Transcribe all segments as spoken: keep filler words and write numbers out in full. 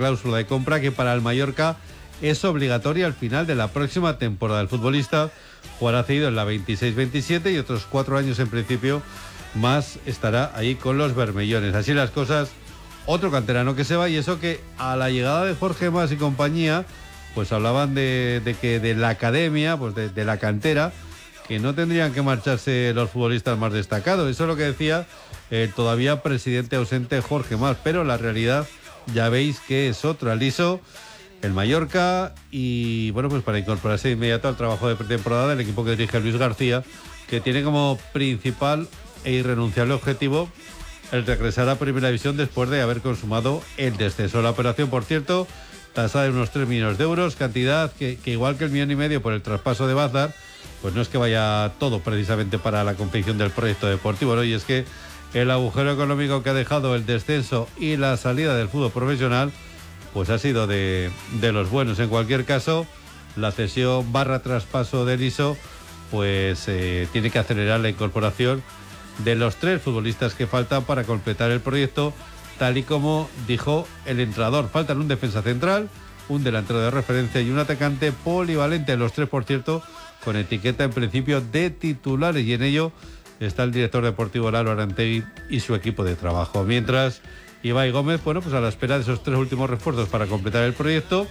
cláusula de compra que para el Mallorca es obligatoria al final de la próxima temporada. El futbolista jugará cedido en la veintiséis veintisiete y otros cuatro años en principio más estará ahí con los bermellones. Así las cosas, otro canterano que se va, y eso que a la llegada de Jorge Mas y compañía, pues hablaban de, de que de la academia, pues de, de la cantera, que no tendrían que marcharse los futbolistas más destacados. Eso es lo que decía el todavía presidente ausente Jorge Mas, pero la realidad ya veis que es otra. Liso, el Mallorca, y bueno, pues para incorporarse de inmediato al trabajo de pretemporada, el equipo que dirige Luis García, que tiene como principal e irrenunciable objetivo el regresar a Primera División después de haber consumado el descenso. La operación, por cierto, tasada de unos tres millones de euros, cantidad que, que igual que el millón y medio por el traspaso de Bazar, pues no es que vaya todo precisamente para la confección del proyecto deportivo, ¿no? Y es que el agujero económico que ha dejado el descenso y la salida del fútbol profesional, pues ha sido de, de los buenos. En cualquier caso, la cesión barra traspaso del Liso, pues eh, tiene que acelerar la incorporación de los tres futbolistas que faltan para completar el proyecto, tal y como dijo el entrenador. Faltan un defensa central, un delantero de referencia y un atacante polivalente, los tres, por cierto, con etiqueta en principio de titulares, y en ello está el director deportivo Lalo Arantegui y su equipo de trabajo. Mientras, Ibai Gómez, bueno, pues a la espera de esos tres últimos refuerzos para completar el proyecto.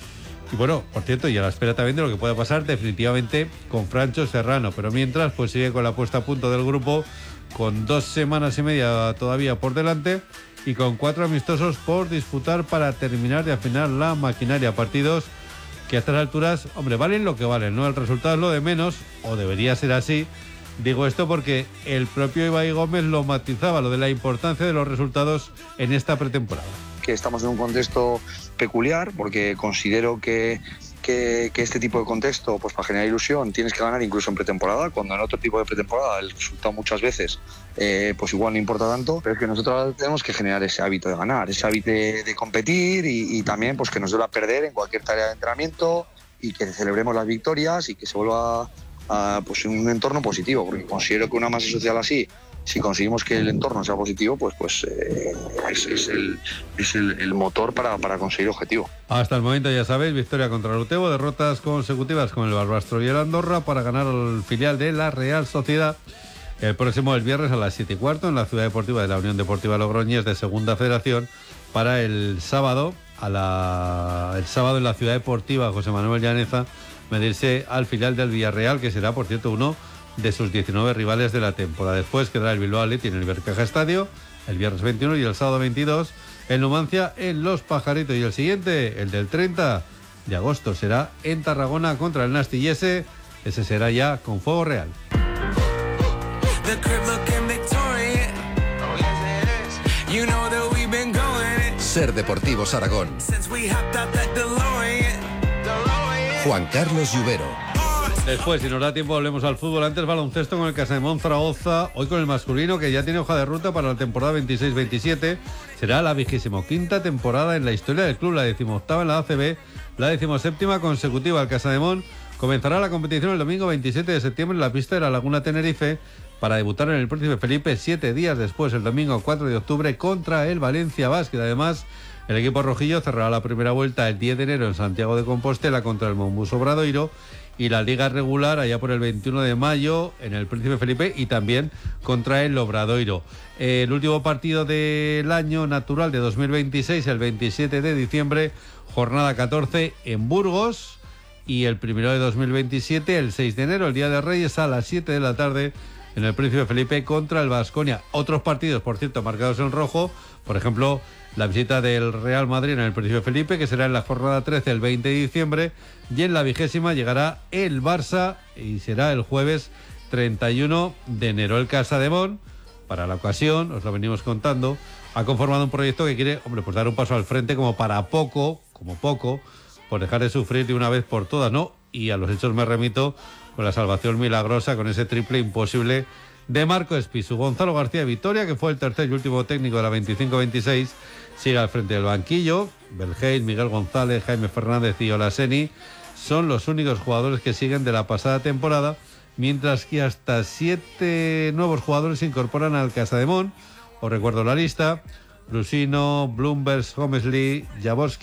Y bueno, por cierto, y a la espera también de lo que pueda pasar definitivamente con Francho Serrano. Pero mientras, pues sigue con la puesta a punto del grupo, con dos semanas y media todavía por delante y con cuatro amistosos por disputar para terminar de afinar la maquinaria. Partidos que a estas alturas, hombre, valen lo que valen, ¿no? El resultado es lo de menos, o debería ser así. Digo esto porque el propio Ibai Gómez lo matizaba, lo de la importancia de los resultados en esta pretemporada. Que estamos en un contexto peculiar, porque considero que, que, que este tipo de contexto, pues para generar ilusión, tienes que ganar incluso en pretemporada, cuando en otro tipo de pretemporada el resultado muchas veces eh, pues igual no importa tanto, pero es que nosotros tenemos que generar ese hábito de ganar, ese hábito de, de competir y, y también pues que nos duela perder en cualquier tarea de entrenamiento y que celebremos las victorias y que se vuelva a, pues un entorno positivo, porque considero que una masa social así, si conseguimos que el entorno sea positivo, pues, pues eh, es, es, el, es el, el motor para, para conseguir objetivo. Hasta el momento, ya sabéis, victoria contra el Utebo, derrotas consecutivas con el Barbastro y el Andorra para ganar al filial de la Real Sociedad. El próximo, el viernes a las siete y cuarto, en la Ciudad Deportiva de la Unión Deportiva Logroñés de Segunda Federación, para el sábado, a la, el sábado en la Ciudad Deportiva José Manuel Llaneza, medirse al filial del Villarreal, que será, por cierto, uno de sus diecinueve rivales de la temporada. Después quedará el Bilbao Athletic en el Ibercaja Estadio el viernes veintiuno y el sábado veintidós el Numancia en Los Pajaritos, y el siguiente, el del treinta de agosto, será en Tarragona contra el Nasti, y ese, ese será ya con fuego real. Ser Deportivos Aragón. Juan Carlos Lluvero. Después, si nos da tiempo, volvemos al fútbol. Antes, baloncesto con el Casademón Zaragoza, hoy con el masculino, que ya tiene hoja de ruta para la temporada veintiséis veintisiete. Será la vigésimo quinta temporada en la historia del club, la decimoctava en la A C B, la decimoséptima consecutiva. El Casademón comenzará la competición el domingo veintisiete de septiembre en la pista de la Laguna Tenerife para debutar en el Príncipe Felipe siete días después, el domingo cuatro de octubre, contra el Valencia Basket. Además, el equipo rojillo cerrará la primera vuelta el diez de enero en Santiago de Compostela contra el Monbus Obradoiro, y la liga regular allá por el veintiuno de mayo en el Príncipe Felipe y también contra el Obradoiro. El último partido del año natural de dos mil veintiséis, el veintisiete de diciembre, jornada catorce en Burgos, y el primero de dos mil veintisiete, el seis de enero, el Día de Reyes, a las siete de la tarde en el Príncipe Felipe contra el Baskonia. Otros partidos, por cierto, marcados en rojo, por ejemplo, la visita del Real Madrid en el Príncipe Felipe, que será en la jornada trece, el veinte de diciembre, y en la vigésima llegará el Barça, y será el jueves treinta y uno de enero. El Casademón, para la ocasión, os lo venimos contando, ha conformado un proyecto que quiere, hombre, pues dar un paso al frente como para poco, como poco, por dejar de sufrir de una vez por todas, ¿no? Y a los hechos me remito con la salvación milagrosa, con ese triple imposible de Marco Espisu. Gonzalo García de Vitoria, que fue el tercer y último técnico de la veinticinco veintiséis, sigue al frente del banquillo. Belgein, Miguel González, Jaime Fernández y Olaseni son los únicos jugadores que siguen de la pasada temporada, mientras que hasta siete nuevos jugadores se incorporan al Casademón. Os recuerdo la lista: Brusino, Blumberg, Homesley, Jaworski,